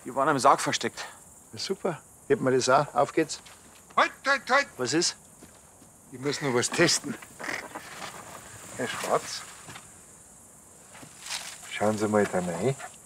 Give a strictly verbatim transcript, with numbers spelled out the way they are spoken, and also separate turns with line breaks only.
Die waren im Sarg versteckt.
Ja, super. Hebt mir das auch. Auf geht's.
Halt, halt, halt!
Was ist?
Ich muss noch was testen. Herr Schwarz, schauen Sie mal da rein.